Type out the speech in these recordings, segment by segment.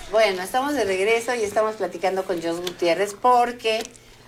Bueno, estamos de regreso y estamos platicando con Jos Gutiérrez porque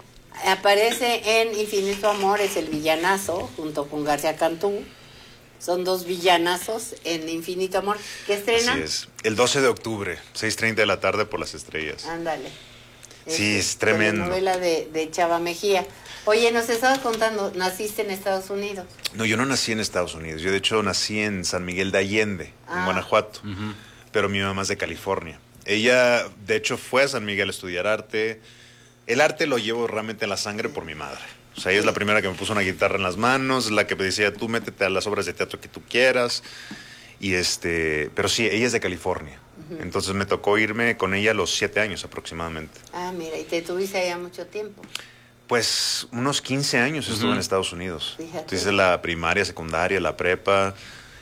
aparece en Infinito Amor, es el villanazo, junto con García Cantú. Son dos villanazos en Infinito Amor, que estrena. Así es, el 12 de octubre, 6:30 de la tarde por Las Estrellas. Ándale. Sí, es tremendo. Novela de Chava Mejía. Oye, nos estabas contando, naciste en Estados Unidos. No, yo no nací en Estados Unidos. Yo, de hecho, nací en San Miguel de Allende, en Guanajuato. Pero mi mamá es de California. Ella, de hecho, fue a San Miguel a estudiar arte. El arte lo llevo realmente en la sangre por mi madre. O sea, ella es la primera que me puso una guitarra en las manos, la que me decía, tú métete a las obras de teatro que tú quieras. Y pero sí, ella es de California. Entonces me tocó irme con ella a los 7 años aproximadamente. Ah, mira, y te tuviste allá mucho tiempo. Pues unos 15 años estuve en Estados Unidos. Fíjate. Hice la primaria, secundaria, la prepa,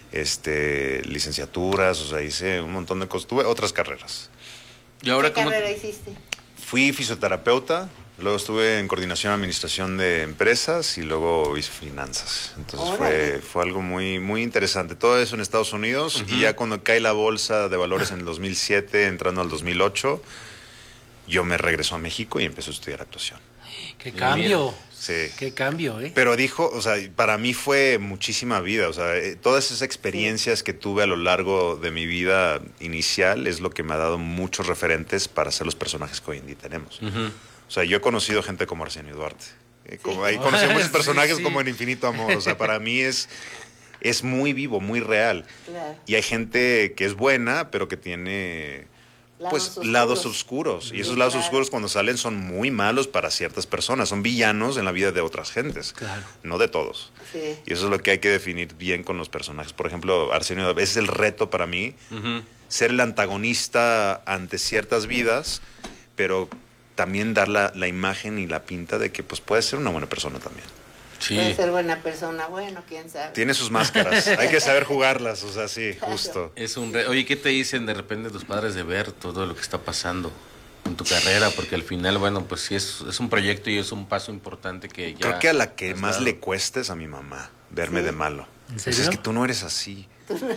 licenciaturas, o sea, hice un montón de cosas. Tuve otras carreras. ¿Y ahora ¿Qué carrera hiciste? Fui fisioterapeuta, luego estuve en coordinación de administración de empresas y luego hice finanzas. Entonces fue algo muy, muy interesante. Todo eso en Estados Unidos y ya cuando cae la bolsa de valores en el 2007, entrando al 2008, yo me regreso a México y empecé a estudiar actuación. ¡Qué cambio! Sí. ¡Qué cambio, eh! Pero o sea, para mí fue muchísima vida, o sea, todas esas experiencias que tuve a lo largo de mi vida inicial es lo que me ha dado muchos referentes para ser los personajes que hoy en día tenemos. O sea, yo he conocido gente como Arsenio Duarte, ahí conocí a muchos personajes como en Infinito Amor, o sea, para mí es muy vivo, muy real. Claro. Y hay gente que es buena, pero que tiene... lados oscuros. Y esos lados oscuros cuando salen son muy malos para ciertas personas. Son villanos en la vida de otras gentes. Claro. No de todos. Sí. Y eso es lo que hay que definir bien con los personajes. Por ejemplo, Arsenio, ese es el reto para mí. Ser el antagonista ante ciertas vidas, pero también dar la imagen y la pinta de que pues puede ser una buena persona también. Sí. Puede ser buena persona, bueno, quién sabe. Tiene sus máscaras, hay que saber jugarlas, o sea, sí, justo. Oye, ¿qué te dicen de repente tus padres de ver todo lo que está pasando en tu carrera? Porque al final, bueno, pues sí es un proyecto y es un paso importante que ya... Creo que a la que más le cuesta es a mi mamá verme de malo. ¿En serio? Es que tú no eres así.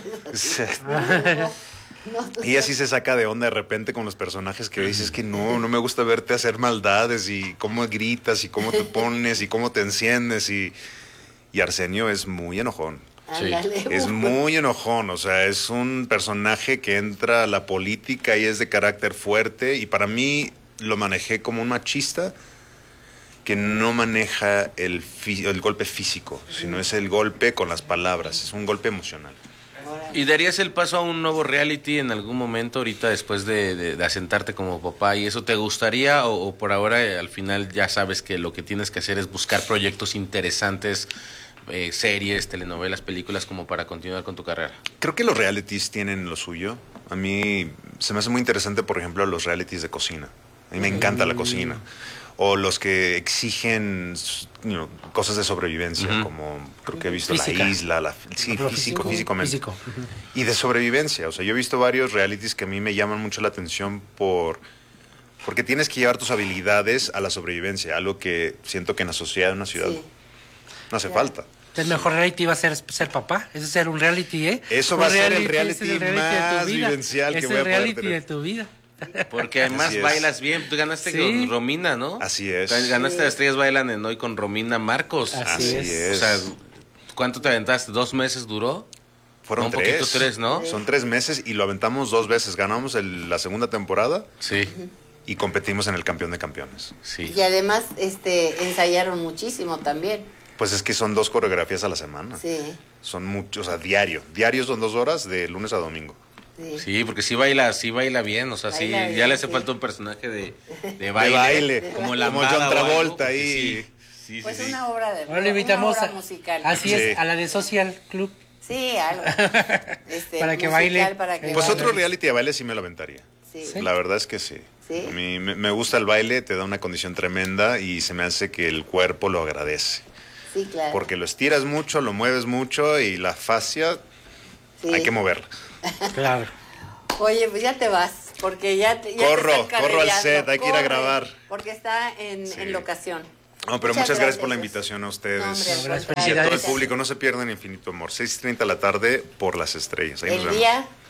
Y así se saca de onda de repente con los personajes que dices que no me gusta verte hacer maldades y cómo gritas y cómo te pones y cómo te enciendes y Arsenio es muy enojón. Ándale. Es muy enojón, o sea, es un personaje que entra a la política y es de carácter fuerte y para mí lo manejé como un machista que no maneja el golpe físico, sino es el golpe con las palabras, es un golpe emocional. ¿Y darías el paso a un nuevo reality en algún momento ahorita después de asentarte como papá? ¿Y eso te gustaría o por ahora al final ya sabes que lo que tienes que hacer es buscar proyectos interesantes, series, telenovelas, películas como para continuar con tu carrera? Creo que los realities tienen lo suyo. A mí se me hace muy interesante, por ejemplo, los realities de cocina. A mí me encanta la cocina. O los que exigen cosas de sobrevivencia, como creo que he visto Física. La Isla, físicamente. Físico. Y de sobrevivencia. O sea, yo he visto varios realities que a mí me llaman mucho la atención porque tienes que llevar tus habilidades a la sobrevivencia, algo que siento que en la sociedad de una ciudad no hace falta. El mejor reality va a ser papá. Ese es ser un reality, ¿eh? Eso va a ser el reality más vivencial que voy a poder tener. Es el reality tener. de tu vida. Porque además bailas bien. Tú ganaste con Romina, ¿no? Así es. Ganaste Las Estrellas Bailan en Hoy con Romina Marcos. Así es. O sea, ¿cuánto te aventaste? ¿2 meses duró? Fueron un poquito 3, ¿no? Son 3 meses y lo aventamos 2 veces. Ganamos la segunda temporada Sí. y competimos en el Campeón de Campeones. Sí. Y además ensayaron muchísimo también. Pues es que son 2 coreografías a la semana. Sí. Son muchos, o sea, diario. Diario son 2 horas de lunes a domingo. Sí, porque sí baila bien, o sea, sí, Baila ya bien, le hace sí. falta un personaje de De baile, baile. como John Travolta ahí. ahí. Sí, Pues sí. una obra de Ahora le invitamos una obra musical. Así es, a la de Social Club. Sí, algo. Para que musical, baile. para que Pues baile. otro reality de baile sí me lo aventaría. Sí. La verdad es que sí. ¿Sí? A mí me gusta el baile, te da una condición tremenda y se me hace que el cuerpo lo agradece. Sí, claro. Porque lo estiras mucho, lo mueves mucho y la fascia hay que moverla. Claro. Oye, pues ya te vas, porque ya te Corro están al carrereando. set, hay que ir a Corre, grabar. Porque está en locación. No, pero muchas gracias por la Jos. invitación a ustedes. No, hombre, al Gracias, contrario. Y a todo el felicidades. público, no se pierdan Infinito Amor, 6:30 de la tarde por Las Estrellas. Ahí nos El vemos. día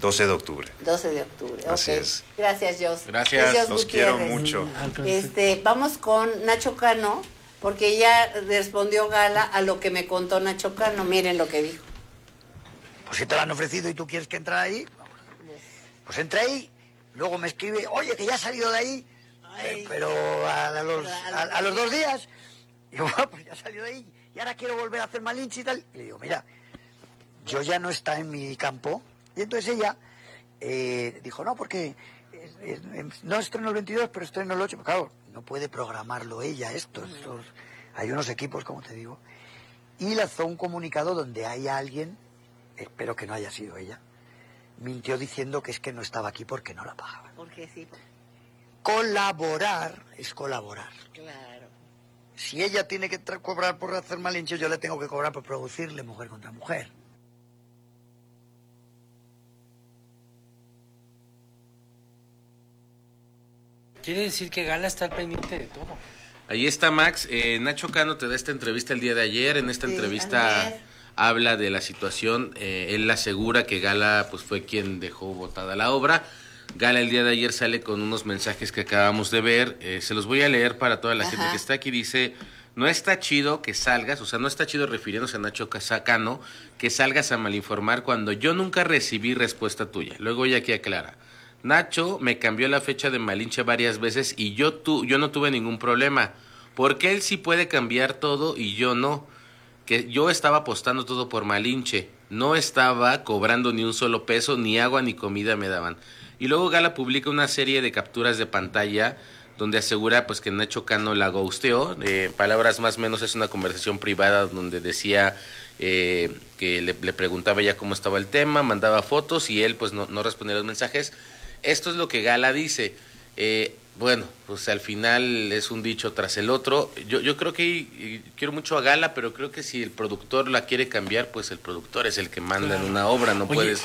12 de octubre. 12 de octubre, Así ok. es. Gracias, Jos. Gracias. Es Jos Los quiero Gutiérrez. mucho. Vamos con Nacho Cano, porque ya respondió Gala a lo que me contó Nacho Cano. Miren lo que dijo. Pues si te lo han ofrecido y tú quieres que entre ahí, pues entré ahí, luego me escribe, oye, que ya has salido de ahí, pero a los 2 días, y yo, bueno, pues ya he salido de ahí, y ahora quiero volver a hacer Malinche y tal. Y le digo, mira, yo ya no está en mi campo. Y entonces ella dijo, no, porque no estreno el 22, pero estreno el 8. Pero claro, no puede programarlo ella esto. Hay unos equipos, como te digo. Y lanzó un comunicado donde hay alguien, espero que no haya sido ella, mintió diciendo que es que no estaba aquí porque no la pagaban. Porque sí. Colaborar es colaborar. Claro. Si ella tiene que cobrar por hacer Malinche, yo le tengo que cobrar por producirle Mujer contra Mujer. Quiere decir que Gala está al pendiente de todo. Ahí está Max. Nacho Cano te da esta entrevista el día de ayer. En esta Sí, entrevista ayer. habla de la situación. Él asegura que Gala pues fue quien dejó botada la obra. Gala el día de ayer sale con unos mensajes que acabamos de ver. Se los voy a leer para toda la gente que está aquí. Dice, no está chido que salgas, o sea, no está chido refiriéndose a Nacho Cano, que salgas a malinformar cuando yo nunca recibí respuesta tuya. Luego ella aquí aclara. Nacho me cambió la fecha de Malinche varias veces y yo no tuve ningún problema. Porque él sí puede cambiar todo y yo no. Que yo estaba apostando todo por Malinche. No estaba cobrando ni un solo peso, ni agua ni comida me daban. Y luego Gala publica una serie de capturas de pantalla donde asegura pues que Nacho Cano la ghosteó. Palabras más o menos, es una conversación privada donde decía que le preguntaba ella cómo estaba el tema, mandaba fotos y él pues no respondía los mensajes. Esto es lo que Gala dice. Bueno, pues al final es un dicho tras el otro. Yo creo que quiero mucho a Gala, pero creo que si el productor la quiere cambiar, pues el productor es el que manda en una obra. No puedes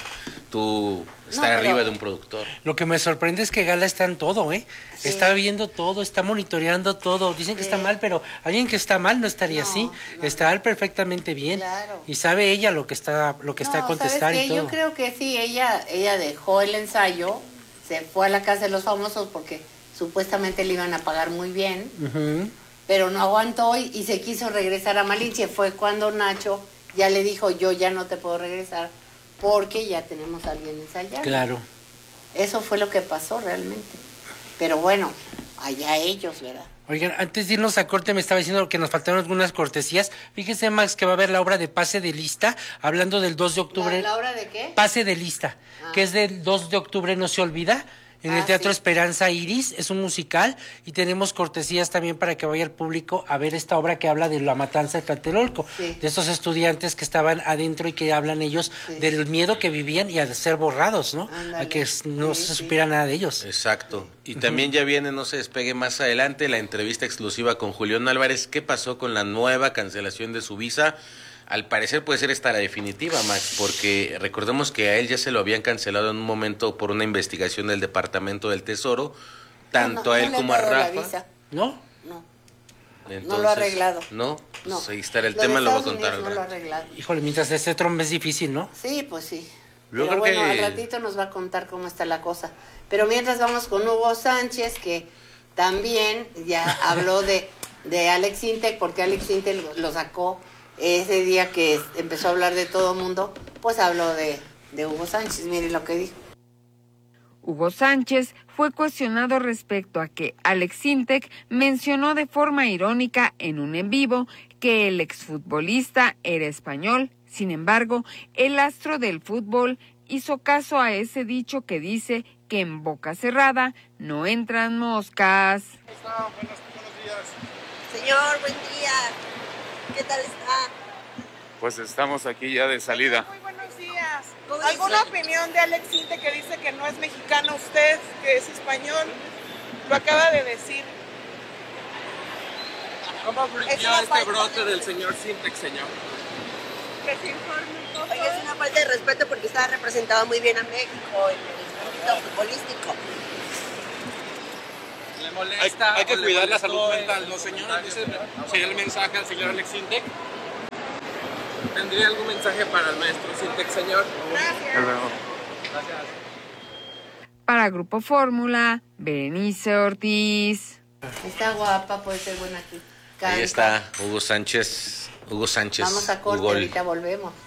tú estar arriba de un productor. Lo que me sorprende es que Gala está en todo, ¿eh? Sí. Está viendo todo, está monitoreando todo. Dicen que está mal, pero alguien que está mal no estaría así. Está perfectamente bien. Claro. Y sabe ella lo que está a contestar ¿sabes y qué? todo. Yo creo que sí, ella dejó el ensayo, se fue a la casa de los famosos porque supuestamente le iban a pagar muy bien, Ujú. pero no aguantó y se quiso regresar a Malinche. Fue cuando Nacho ya le dijo, yo ya no te puedo regresar porque ya tenemos a alguien ensayando. Claro. Eso fue lo que pasó realmente. Pero bueno, allá ellos, ¿verdad? Oigan, antes de irnos a corte me estaba diciendo que nos faltaron algunas cortesías. Fíjese, Max, que va a haber la obra de Pase de Lista, hablando del 2 de octubre. ¿La hora de qué? Pase de Lista, que es del 2 de octubre, no se olvida. En el Teatro sí. Esperanza Iris, es un musical y tenemos cortesías también para que vaya el público a ver esta obra que habla de la matanza de Tlatelolco, Sí. de estos estudiantes que estaban adentro y que hablan ellos del miedo que vivían y a ser borrados, ¿no? Ándale. A que no Sí, se sí. supiera nada de ellos. Exacto. Y también ya viene, no se despegue más adelante, la entrevista exclusiva con Julián Álvarez. ¿Qué pasó con la nueva cancelación de su visa? Al parecer puede ser esta la definitiva, Max, porque recordemos que a él ya se lo habían cancelado en un momento por una investigación del Departamento del Tesoro, tanto a él le han como a dado la Rafa. visa. ¿No? No. Entonces, lo ha arreglado. No, No. pues ahí está el Lo tema, de lo voy a Estados contar. Unidos al no lo ha rato. arreglado. Híjole, mientras este Trump es difícil, ¿no? Sí, pues sí. Yo Pero creo bueno, que- al ratito nos va a contar cómo está la cosa. Pero mientras vamos con Hugo Sánchez, que también ya habló de Alex Intec, porque Alex Intec lo sacó ese día que empezó a hablar de todo mundo, pues habló de Hugo Sánchez. Miren lo que dijo. Hugo Sánchez fue cuestionado respecto a que Alex Intec mencionó de forma irónica en un en vivo que el exfutbolista era español. Sin embargo, el astro del fútbol hizo caso a ese dicho que dice que en boca cerrada no entran moscas. Señor, buen día. ¿Qué tal está? Pues estamos aquí ya de salida. Muy buenos días. ¿Cómo ¿Alguna dice? opinión de Alex Inte que dice que no es mexicano usted, que es español? Lo acaba de decir. ¿Cómo Es surgió una este falta brote de- del señor Sintex, señor? Que se informe todo. Oye, es una falta de respeto porque usted ha representado muy bien a México en el ámbito futbolístico. ¿Le molesta? Hay que o le cuidar la molestó salud el mental, ¿no, señor? comentario? Ese sería el mensaje al señor Alex Sintek. ¿Tendría algún mensaje para el maestro Sintex, señor? Gracias. Para Grupo Fórmula, Berenice Ortiz. Está guapa, puede ser buena aquí. Ahí está Hugo Sánchez. Vamos a corte, Hugo. ahorita volvemos.